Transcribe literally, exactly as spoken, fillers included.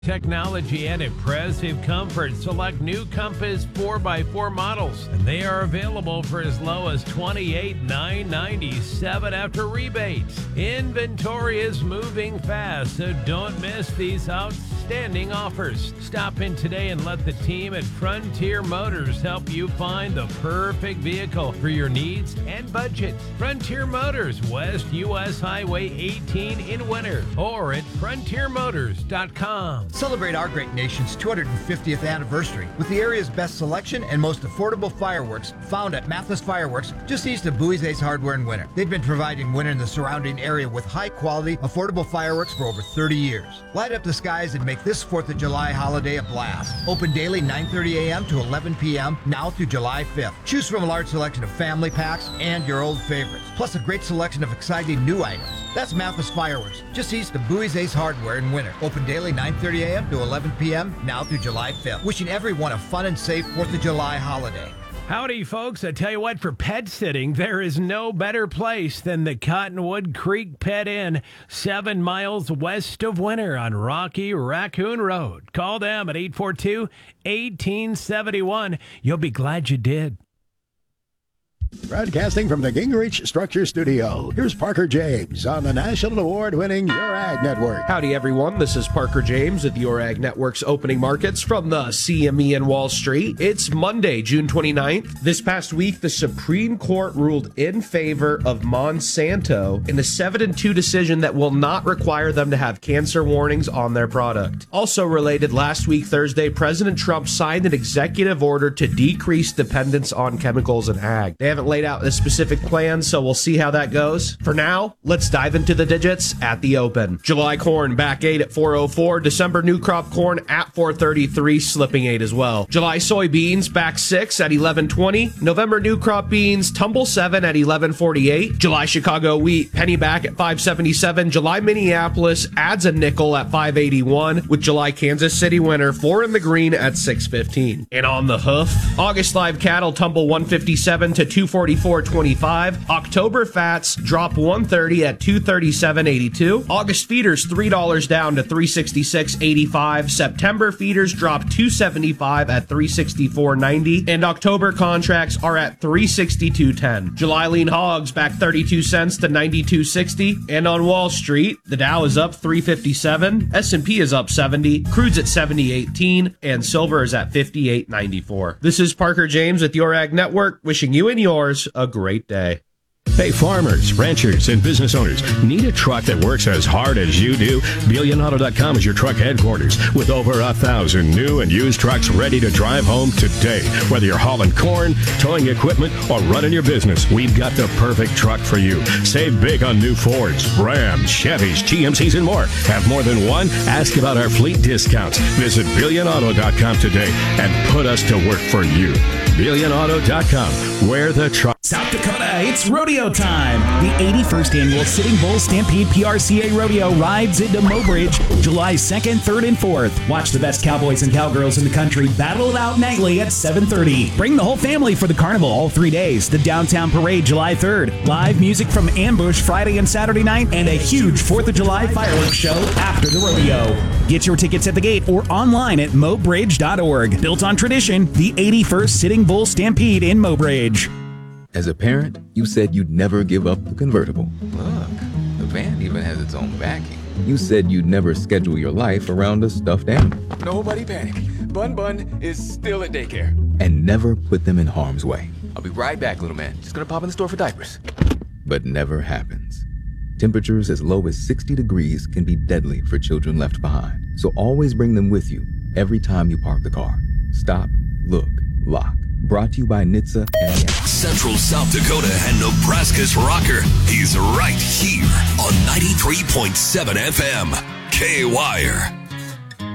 Technology and impressive comfort. Select new Compass four by four models, and they are available for as low as twenty-eight thousand nine hundred ninety-seven dollars after rebates. Inventory is moving fast, so don't miss these outstanding offers. Stop in today and let the team at Frontier Motors help you find the perfect vehicle for your needs and budget. Frontier Motors, West U S Highway eighteen in Winter, or at frontier motors dot com. Celebrate our great nation's two hundred fiftieth anniversary with the area's best selection and most affordable fireworks found at Mathis Fireworks, just east of Bowie's Ace Hardware in Winter. They've been providing Winter and the surrounding area with high-quality, affordable fireworks for over thirty years. Light up the skies and make this fourth of July holiday a blast. Open daily nine thirty a.m. to eleven p.m. now through July fifth. Choose from a large selection of family packs and your old favorites, plus a great selection of exciting new items. That's Mathis Fireworks, just east of Bowie's Ace Hardware in Winter. Open daily nine thirty a.m. to eleven p.m. now through July fifth. Wishing everyone a fun and safe fourth of July holiday. Howdy, folks. I tell you what, for pet sitting, there is no better place than the Cottonwood Creek Pet Inn, seven miles west of Winter on Rocky Raccoon Road. Call them at eight four two, one eight seven one. You'll be glad you did. Broadcasting from the Gingrich Structure Studio, here's Parker James on the national award-winning Your Ag Network. Howdy, everyone. This is Parker James with Your Ag Network's opening markets from the C M E in Wall Street. It's Monday, June twenty-ninth. This past week, the Supreme Court ruled in favor of Monsanto in a seven to two decision that will not require them to have cancer warnings on their product. Also related, last week, Thursday, President Trump signed an executive order to decrease dependence on chemicals in ag. They haven't laid out a specific plan, so we'll see how that goes. For now, let's dive into the digits at the open. July corn back eight at four oh four. December new crop corn at four thirty-three, slipping eight as well. July soybeans back six at eleven twenty. November new crop beans tumble seven at eleven forty-eight. July Chicago wheat penny back at five seventy-seven. July Minneapolis adds a nickel at five eighty-one, with July Kansas City winter four in the green at six fifteen. And on the hoof, August live cattle tumble one fifty-seven to two forty-four twenty-five. October fats drop one thirty at two thirty-seven eighty-two. August feeders three dollars down to three sixty-six eighty-five. September feeders drop two seventy-five at three sixty-four ninety. And October contracts are at three sixty-two ten. July lean hogs back thirty-two cents to ninety-two sixty. And on Wall Street, the Dow is up three fifty-seven. S and P is up seventy. Crude's at seventy eighteen. And silver is at fifty-eight ninety-four. This is Parker James with Your Ag Network, wishing you and yours a great day. Hey, farmers, ranchers, and business owners, need a truck that works as hard as you do? Billion Auto dot com is your truck headquarters with over a thousand new and used trucks ready to drive home today. Whether you're hauling corn, towing equipment, or running your business, we've got the perfect truck for you. Save big on new Fords, Rams, Chevys, G M Cs, and more. Have more than one? Ask about our fleet discounts. Visit Billion Auto dot com today and put us to work for you. Billion Auto dot com, where the truck... South Dakota, it's rodeo time. The eighty-first annual Sitting Bull Stampede P R C A Rodeo rides into Mobridge July second, third, and fourth. Watch the best cowboys and cowgirls in the country battle it out nightly at seven thirty. Bring the whole family for the carnival all three days. The Downtown Parade July third. Live music from Ambush Friday and Saturday night, and a huge fourth of July fireworks show after the rodeo. Get your tickets at the gate or online at mobridge dot org. Built on tradition, the eighty-first Sitting Bull Stampede in Mobridge. As a parent, you said you'd never give up the convertible. Look, the van even has its own backing. You said you'd never schedule your life around a stuffed animal. Nobody panic. Bun Bun is still at daycare. And never put them in harm's way. I'll be right back, little man. Just gonna pop in the store for diapers. But never happens. Temperatures as low as sixty degrees can be deadly for children left behind. So always bring them with you every time you park the car. Stop, look, lock. Brought to you by N H T S A and Central South Dakota and Nebraska's rocker. He's right here on ninety-three point seven F M. K-Wire.